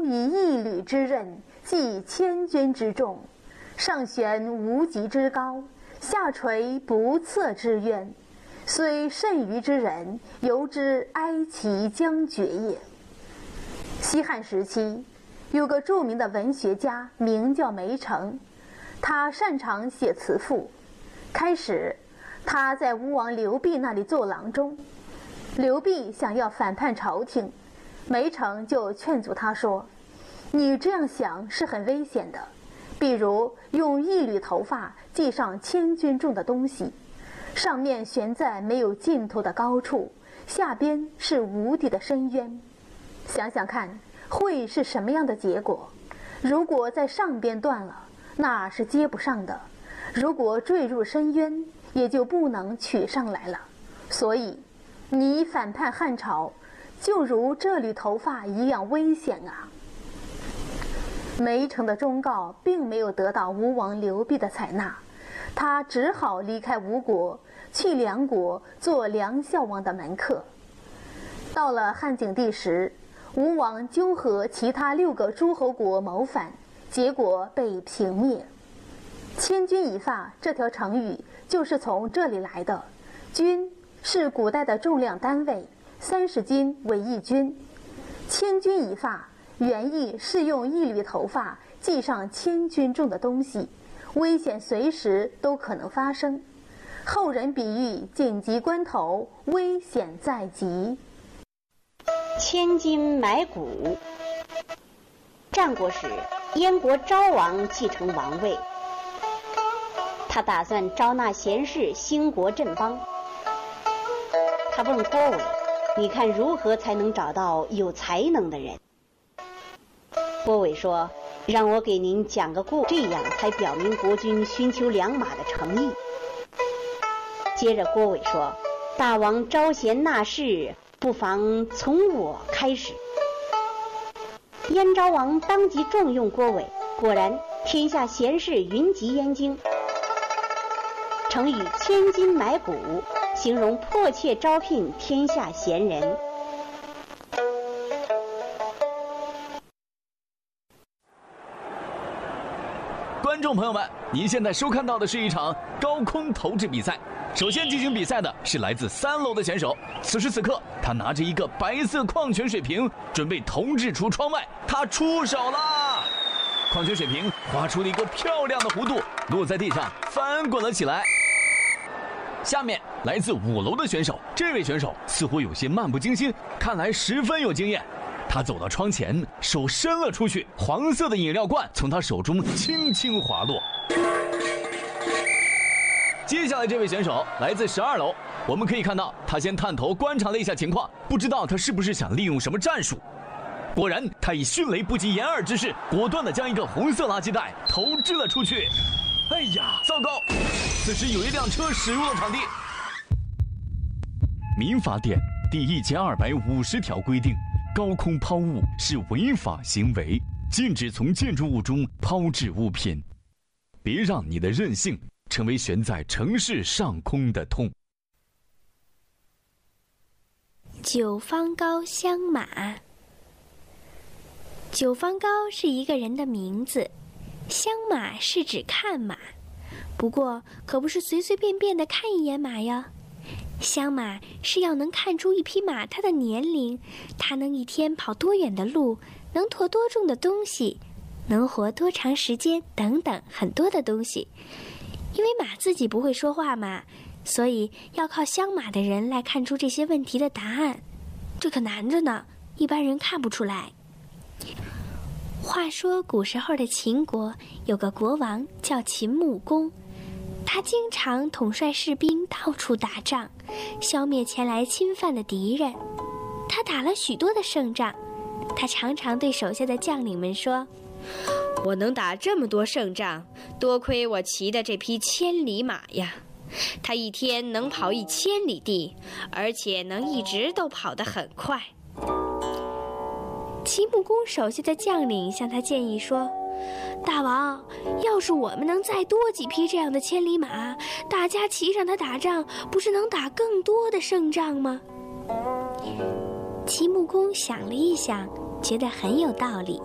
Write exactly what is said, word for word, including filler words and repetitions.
以一旅之刃，系千钧之重，上悬无极之高，下垂不测之渊，虽甚愚之人，犹之哀其将绝也。西汉时期，有个著名的文学家，名叫梅城，他擅长写词赋。开始，他在吴王刘濞那里做郎中，刘濞想要反叛朝廷，梅城就劝阻他说：“你这样想是很危险的，比如用一缕头发系上千钧重的东西，上面悬在没有尽头的高处，下边是无底的深渊。想想看，会是什么样的结果？如果在上边断了，那是接不上的；如果坠入深渊，也就不能取上来了。所以，你反叛汉朝，就如这缕头发一样危险啊！”梅城的忠告并没有得到吴王刘濞的采纳，他只好离开吴国，去梁国做梁孝王的门客。到了汉景帝时，吴王纠合其他六个诸侯国谋反，结果被平灭。千钧一发这条成语就是从这里来的。钧是古代的重量单位，三十斤为一钧。千钧一发原意是用一缕头发系上千钧重的东西，危险随时都可能发生。后人比喻紧急关头，危险在即。 千金买骨。战国时，燕国昭王继承王位，他打算招纳贤士兴国振邦。他问郭伟：“你看如何才能找到有才能的人？”郭伟说：“让我给您讲个故，这样才表明国君寻求良马的诚意。”接着郭伟说：“大王招贤纳士，不妨从我开始。”燕昭王当即重用郭伟，果然天下贤士云集燕京。成语“千金买骨”形容迫切招聘天下贤人。 观众朋友们，您现在收看到的是一场高空投掷比赛。首先进行比赛的是来自三楼的选手，此时此刻，他拿着一个白色矿泉水瓶，准备投掷出窗外。他出手啦！矿泉水瓶划出了一个漂亮的弧度，落在地上，翻滚了起来。下面来自五楼的选手，这位选手似乎有些漫不经心，看来十分有经验。他走到窗前，手伸了出去，黄色的饮料罐从他手中轻轻滑落。接下来这位选手来自十二楼，我们可以看到他先探头观察了一下情况，不知道他是不是想利用什么战术。果然，他以迅雷不及掩耳之势，果断地将一个红色垃圾袋投掷了出去。哎呀，糟糕！此时有一辆车驶入了场地。民法典第一千二百五十条规定，高空抛物是违法行为，禁止从建筑物中抛掷物品。别让你的任性成为悬在城市上空的痛。 九方高相马。九方高是一个人的名字，相马是指看马，不过可不是随随便便的看一眼马呀。相马是要能看出一匹马它的年龄，它能一天跑多远的路，能驮多重的东西，能活多长时间等等很多的东西。因为马自己不会说话嘛，所以要靠相马的人来看出这些问题的答案，这可难着呢，一般人看不出来。话说古时候的秦国有个国王叫秦穆公，他经常统帅士兵到处打仗，消灭前来侵犯的敌人。他打了许多的胜仗，他常常对手下的将领们说：“我能打这么多胜仗，多亏我骑的这匹千里马呀！它一天能跑一千里地，而且能一直都跑得很快。”秦穆公手下的将领向他建议说：“大王，要是我们能再多几匹这样的千里马，大家骑上它打仗，不是能打更多的胜仗吗？”秦穆公想了一想，觉得很有道理，